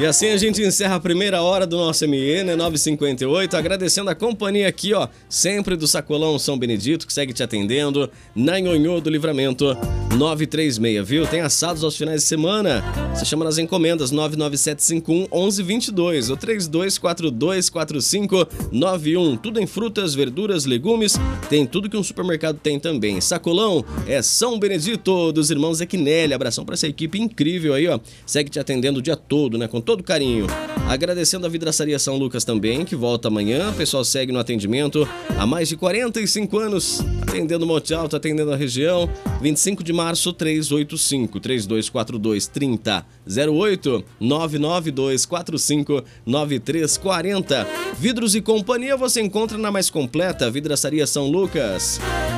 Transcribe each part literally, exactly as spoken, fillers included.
E assim a gente encerra a primeira hora do nosso M E, né, nove e cinquenta e oito, agradecendo a companhia aqui, ó, sempre do Sacolão São Benedito, que segue te atendendo, na Nhonhô do Livramento, nove três seis, viu? Tem assados aos finais de semana, você chama nas encomendas, nove nove sete cinco um, onze vinte e dois, ou três dois quatro dois, quatro cinco nove um, tudo em frutas, verduras, legumes, tem tudo que um supermercado tem também. Sacolão é São Benedito, dos irmãos Equinelli, abração pra essa equipe incrível aí, ó, segue te atendendo o dia todo, né, com todo carinho. Agradecendo a Vidraçaria São Lucas também, que volta amanhã. O pessoal segue no atendimento há mais de quarenta e cinco anos, atendendo Monte Alto, atendendo a região. vinte e cinco de março, trezentos e oitenta e cinco, três dois quatro dois, trinta zero oito, nove nove dois quatro cinco nove três quatro zero. Vidros e companhia você encontra na mais completa Vidraçaria São Lucas.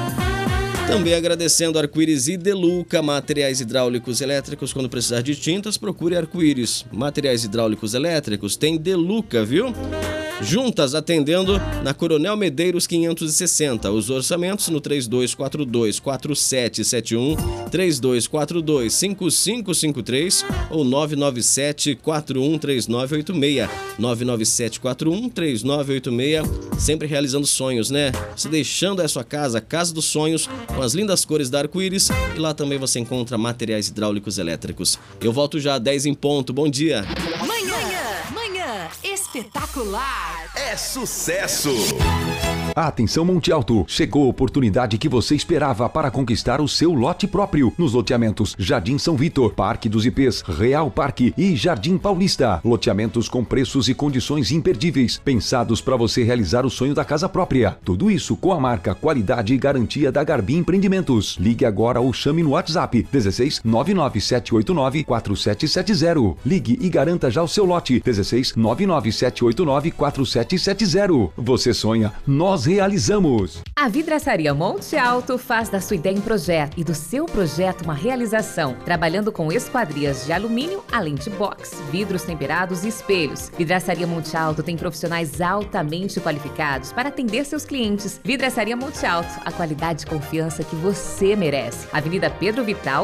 Também agradecendo Arco-Íris e Deluca, materiais hidráulicos elétricos. Quando precisar de tintas, procure Arco-Íris. Materiais hidráulicos elétricos tem Deluca, viu? Juntas atendendo na Coronel Medeiros quinhentos e sessenta. Os orçamentos no três dois quatro dois, quatro sete sete um, três dois quatro dois, cinco cinco cinco três ou nove nove sete quatro um três nove oito seis. nove nove sete quatro um três nove oito seis. Sempre realizando sonhos, né? Se deixando a sua casa, a casa dos sonhos, com as lindas cores da Arco-Íris. E lá também você encontra materiais hidráulicos elétricos. Eu volto já às dez em ponto. Bom dia. Manhã, manhã espetacular. É sucesso! Atenção Monte Alto, chegou a oportunidade que você esperava para conquistar o seu lote próprio nos loteamentos Jardim São Vitor, Parque dos I Pês, Real Parque e Jardim Paulista. Loteamentos com preços e condições imperdíveis, pensados para você realizar o sonho da casa própria. Tudo isso com a marca, qualidade e garantia da Garbi Empreendimentos. Ligue agora ou chame no WhatsApp dezesseis, nove nove sete oito nove, quatro sete sete zero. Ligue e garanta já o seu lote dezesseis, nove nove sete oito nove, quatro sete sete zero. Você sonha, nós realizamos. A Vidraçaria Monte Alto faz da sua ideia um projeto e do seu projeto uma realização, trabalhando com esquadrias de alumínio, além de box, vidros temperados e espelhos. Vidraçaria Monte Alto tem profissionais altamente qualificados para atender seus clientes. Vidraçaria Monte Alto, a qualidade e confiança que você merece. Avenida Pedro Vital,